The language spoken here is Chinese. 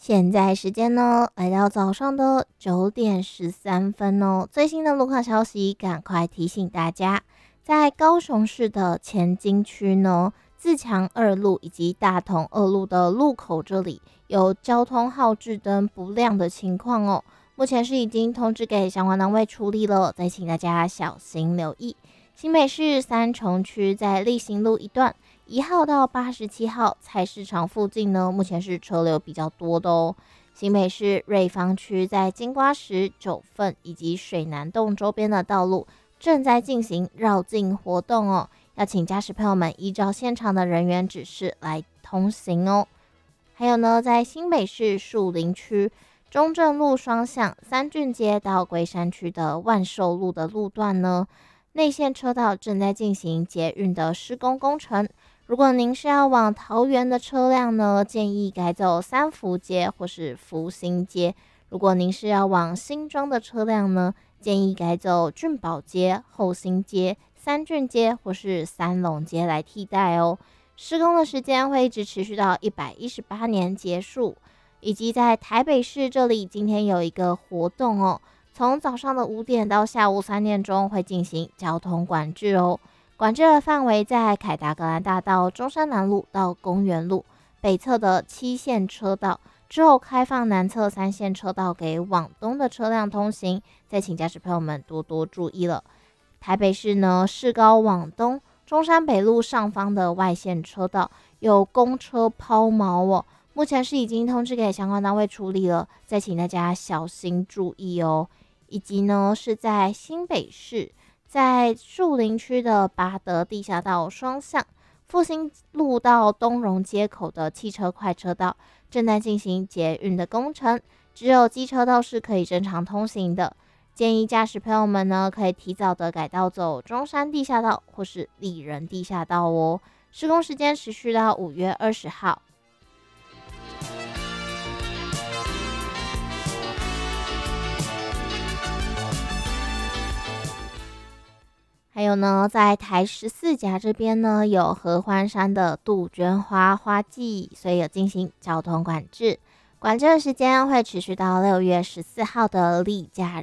现在时间呢，来到早上的9点13分哦。最新的路况消息，赶快提醒大家，在高雄市的前金区呢，自强二路以及大同二路的路口这里有交通号志灯不亮的情况哦。目前是已经通知给相关单位处理了，再请大家小心留意。新北市三重区在立行路一段1号到87号菜市场附近呢，目前是车流比较多的哦。新北市瑞芳区在金瓜石、九份以及水南洞周边的道路正在进行绕境活动哦，要请驾驶朋友们依照现场的人员指示来通行哦。还有呢，在新北市树林区中正路双向三郡街到龟山区的万寿路的路段呢，内线车道正在进行捷运的施工工程。如果您是要往桃园的车辆呢，建议改走三福街或是福兴街；如果您是要往新庄的车辆呢，建议改走俊宝街、后兴街、三郡街或是三龙街来替代哦。施工的时间会一直持续到118年结束。以及在台北市这里，今天有一个活动哦，从早上的5点到下午3点钟会进行交通管制哦。管制的范围在凯达格兰大道中山南路到公园路北侧的7线车道，之后开放南侧3线车道给往东的车辆通行，再请驾驶朋友们多多注意了。台北市呢，市高往东中山北路上方的外线车道有公车抛锚哦，目前是已经通知给相关单位处理了，再请大家小心注意哦。以及呢，是在新北市在树林区的八德地下道双向复兴路到东荣街口的汽车快车道正在进行捷运的工程，只有机车道是可以正常通行的。建议驾驶朋友们呢，可以提早的改道走中山地下道或是丽人地下道哦。施工时间持续到5月20号。还有呢，在台14甲这边呢，有合欢山的杜鹃花花季，所以有进行交通管制。管制的时间会持续到6月14号的例假